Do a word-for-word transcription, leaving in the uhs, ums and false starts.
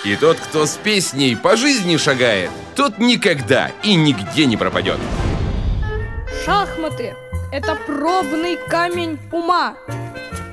И тот, кто с песней по жизни шагает, тот никогда и нигде не пропадет. Шахматы – это пробный камень ума.